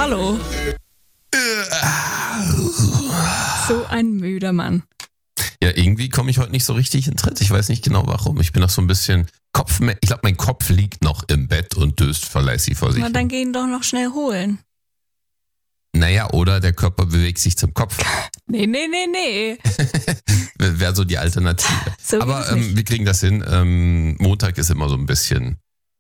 Hallo. So ein müder Mann. Ja, irgendwie komme ich heute nicht so richtig in Tritt. Ich weiß nicht genau warum. Ich bin noch so ein bisschen ich glaube, mein Kopf liegt noch im Bett und döst verlässlich vor sich. Na, dann geh ihn doch noch schnell holen. Naja, oder der Körper bewegt sich zum Kopf. Nee. Wäre so die Alternative. So Aber geht's nicht. wir kriegen das hin. Montag ist immer so ein bisschen,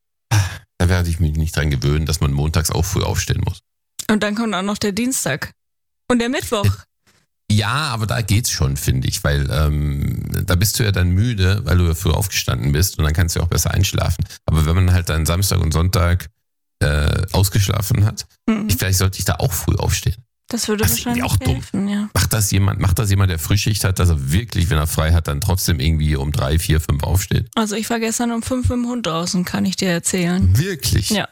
da werde ich mich nicht dran gewöhnen, dass man montags auch früh aufstehen muss. Und dann kommt auch noch der Dienstag. Und der Mittwoch. Ja, aber da geht's schon, finde ich, weil da bist du ja dann müde, weil du ja früh aufgestanden bist und dann kannst du ja auch besser einschlafen. Aber wenn man halt dann Samstag und Sonntag ausgeschlafen hat, vielleicht sollte ich da auch früh aufstehen. Das würde Das ist irgendwie wahrscheinlich auch helfen, ja. Macht das jemand, der Frühschicht hat, dass er wirklich, wenn er frei hat, dann trotzdem irgendwie um 3, 4, 5 aufsteht? Also ich war gestern um 5 mit dem Hund draußen, kann ich dir erzählen. Wirklich? Ja.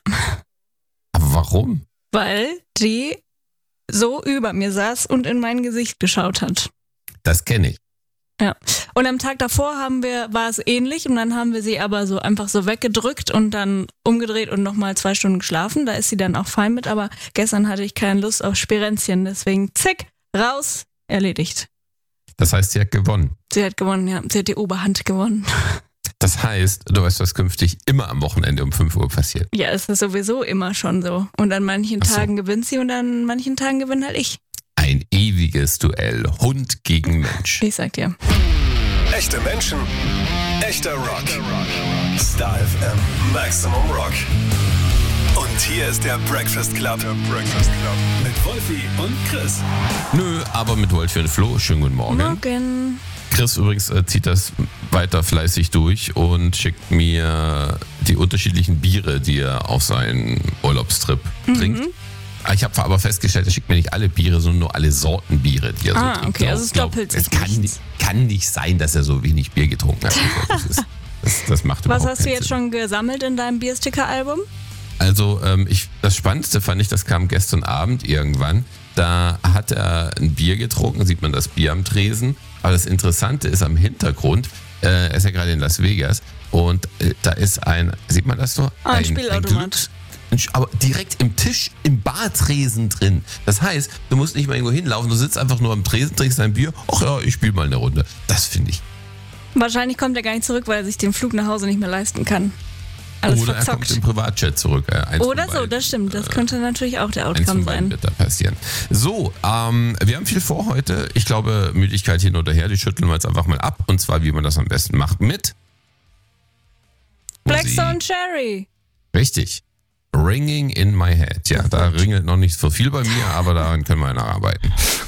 Aber warum? Weil die so über mir saß und in mein Gesicht geschaut hat. Das kenne ich. Ja. Und am Tag davor war es ähnlich und dann haben wir sie aber so einfach so weggedrückt und dann umgedreht und nochmal 2 Stunden geschlafen. Da ist sie dann auch fein mit, aber gestern hatte ich keine Lust auf Spirenzchen, deswegen zick, raus, erledigt. Das heißt, sie hat gewonnen. Sie hat gewonnen, ja. Sie hat die Oberhand gewonnen. Das heißt, du weißt, was künftig immer am Wochenende um 5 Uhr passiert. Ja, es ist sowieso immer schon so. Und an manchen Ach so. Tagen gewinnt sie und an manchen Tagen gewinnt halt ich. Ein ewiges Duell. Hund gegen Mensch. Ich sag dir. Echte Menschen, echter Rock. Star FM, Maximum Rock. Und hier ist der Breakfast Club. Mit Wolfi und Chris. Nö, aber mit Wolfi und Flo. Schönen guten Morgen. Morgen. Chris übrigens zieht das weiter fleißig durch und schickt mir die unterschiedlichen Biere, die er auf seinen Urlaubstrip trinkt. Ich habe aber festgestellt, er schickt mir nicht alle Biere, sondern nur alle Sorten Biere, die er so trinkt. Okay, also es doppelt sich Es kann nicht sein, dass er so wenig Bier getrunken hat. Das macht überhaupt Was hast du keinen jetzt Sinn. schon gesammelt in deinem Biersticker-Album? Also das Spannendste fand ich, das kam gestern Abend irgendwann. Da hat er ein Bier getrunken, sieht man das Bier am Tresen. Aber das Interessante ist am Hintergrund, er ist ja gerade in Las Vegas und da ist sieht man das so? Ein Spielautomat. Aber direkt im Tisch, im Bartresen drin. Das heißt, du musst nicht mal irgendwo hinlaufen, du sitzt einfach nur am Tresen, trinkst dein Bier. Ach ja, ich spiele mal eine Runde. Das finde ich. Wahrscheinlich kommt er gar nicht zurück, weil er sich den Flug nach Hause nicht mehr leisten kann. Alles Oder er kommt verzockt. im Privatjet zurück. Oder so, das stimmt. Das könnte natürlich auch der Eins Outcome von beiden sein. wird da passieren. So, wir haben viel vor heute. Ich glaube, Müdigkeit hin oder her, die schütteln wir jetzt einfach mal ab. Und zwar, wie man das am besten macht mit Blackstone Cherry. Richtig. Ringing in my head. Ja, da ringelt noch nicht so viel bei mir, aber daran können wir nacharbeiten.